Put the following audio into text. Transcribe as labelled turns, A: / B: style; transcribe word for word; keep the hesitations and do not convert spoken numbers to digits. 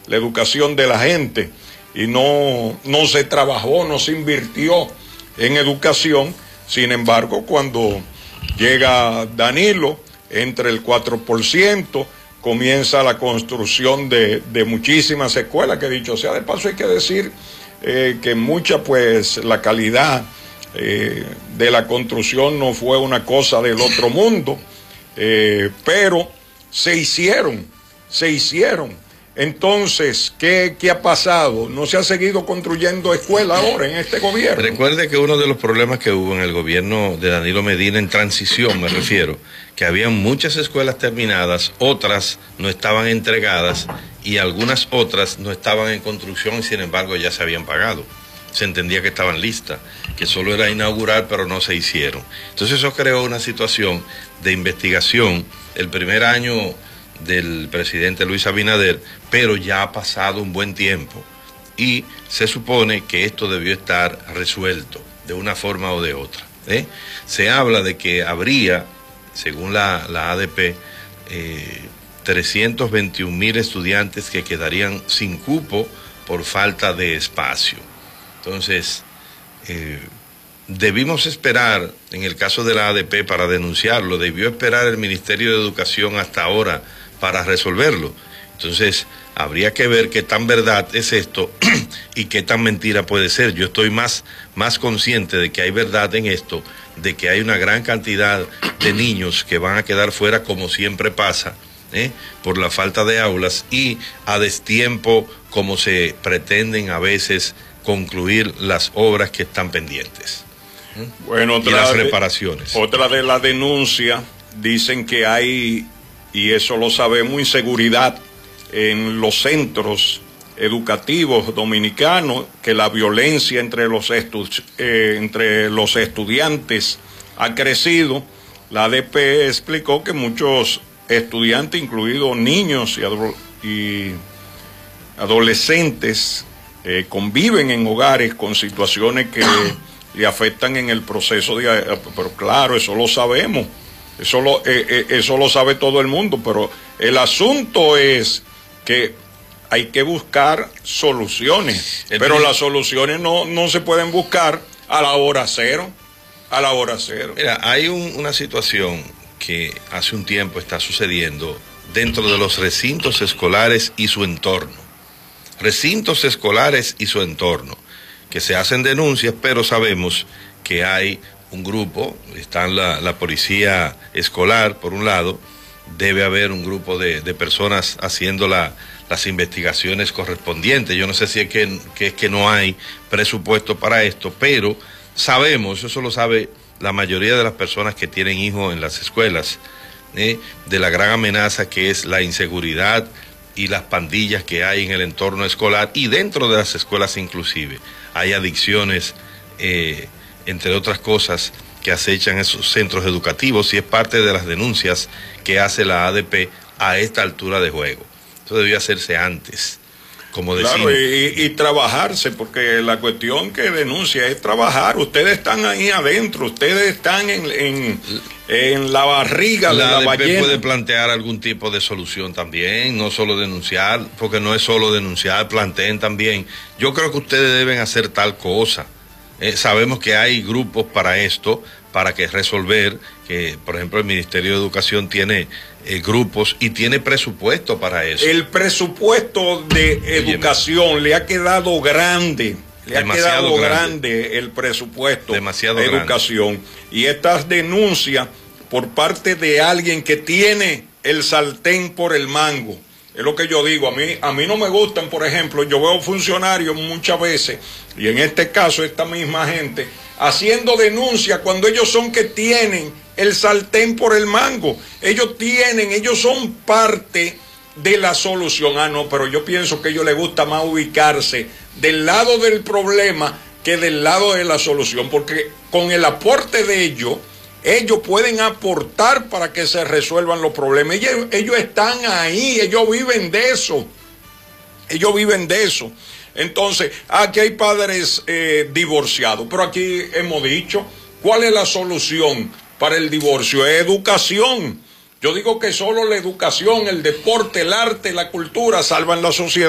A: la educación de la gente, y no, no se trabajó, no se invirtió en educación. Sin embargo, cuando llega Danilo, entre el cuatro por ciento, comienza la construcción de, de muchísimas escuelas, que dicho sea de paso hay que decir eh, que mucha, pues la calidad eh, de la construcción no fue una cosa del otro mundo, eh, pero se hicieron, se hicieron. Entonces, ¿qué, ¿qué ha pasado? ¿No se ha seguido construyendo escuelas ahora en este gobierno?
B: Recuerde que uno de los problemas que hubo en el gobierno de Danilo Medina, en transición me refiero, que había muchas escuelas terminadas, otras no estaban entregadas y algunas otras no estaban en construcción y sin embargo ya se habían pagado. Se entendía que estaban listas, que solo era inaugurar, pero no se hicieron. Entonces eso creó una situación de investigación. El primer año del presidente Luis Abinader, pero ya ha pasado un buen tiempo y se supone que esto debió estar resuelto de una forma o de otra, ¿eh? Se habla de que habría, según la, la A D P, eh, trescientos veintiún mil estudiantes que quedarían sin cupo por falta de espacio. Entonces, eh, debimos esperar, en el caso de la A D P, para denunciarlo, debió esperar el Ministerio de Educación hasta ahora para resolverlo. Entonces, habría que ver qué tan verdad es esto y qué tan mentira puede ser. Yo estoy más, más consciente de que hay verdad en esto, de que hay una gran cantidad de niños que van a quedar fuera, como siempre pasa, ¿eh? por la falta de aulas y a destiempo, como se pretenden a veces concluir las obras que están pendientes. ¿eh?
A: Bueno, otra
B: y las
A: de,
B: reparaciones.
A: Otra de las denuncias, dicen que hay, y eso lo sabemos, inseguridad en los centros educativos dominicanos, que la violencia entre los, estu eh, entre los estudiantes ha crecido. La A D P explicó que muchos estudiantes, incluidos niños y, ado y adolescentes, eh, conviven en hogares con situaciones que le afectan en el proceso de... Pero claro, eso lo sabemos. Eso lo, eh, eh, eso lo sabe todo el mundo, pero el asunto es que hay que buscar soluciones, el pero las soluciones no, no se pueden buscar a la hora cero, a la hora cero.
B: Mira, hay un, una situación que hace un tiempo está sucediendo dentro de los recintos escolares y su entorno. Recintos escolares y su entorno, que se hacen denuncias, pero sabemos que hay un grupo, está la, la policía escolar por un lado, debe haber un grupo de, de personas haciendo la, las investigaciones correspondientes. Yo no sé si es que, que es que no hay presupuesto para esto, pero sabemos, eso lo sabe la mayoría de las personas que tienen hijos en las escuelas, ¿eh? de la gran amenaza que es la inseguridad y las pandillas que hay en el entorno escolar y dentro de las escuelas inclusive. Hay adicciones, eh, entre otras cosas, que acechan esos centros educativos y es parte de las denuncias que hace la A D P a esta altura de juego. Eso debió hacerse antes, como decimos.
A: Claro, y, y trabajarse, porque la cuestión que denuncia es trabajar. Ustedes están ahí adentro, ustedes están en, en, en la barriga
B: la
A: de la
B: A D P
A: ballena.
B: Puede plantear algún tipo de solución también, no solo denunciar, porque no es solo denunciar, planteen también. Yo creo que ustedes deben hacer tal cosa. Eh, sabemos que hay grupos para esto, para que resolver, que por ejemplo el Ministerio de Educación tiene eh, grupos y tiene presupuesto para eso.
A: El presupuesto de educación Oye, le ha quedado grande, le ha quedado grande, grande el presupuesto
B: demasiado
A: de educación.
B: Grande.
A: Y estas denuncias por parte de alguien que tiene el sartén por el mango. Es lo que yo digo, a mí, a mí no me gustan, por ejemplo, yo veo funcionarios muchas veces, y en este caso esta misma gente, haciendo denuncias cuando ellos son que tienen el sartén por el mango. Ellos tienen, ellos son parte de la solución. Ah, no, pero yo pienso que a ellos les gusta más ubicarse del lado del problema que del lado de la solución, porque con el aporte de ellos, ellos pueden aportar para que se resuelvan los problemas. Ellos, ellos están ahí, ellos viven de eso. Ellos viven de eso. Entonces, aquí hay padres eh, divorciados, pero aquí hemos dicho, ¿cuál es la solución para el divorcio? Es educación. Yo digo que solo la educación, el deporte, el arte, la cultura salvan la sociedad.